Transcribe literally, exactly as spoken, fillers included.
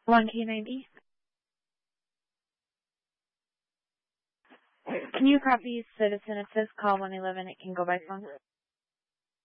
one K ninety. Can you copy citizen? It says call one eleven. It can go by phone.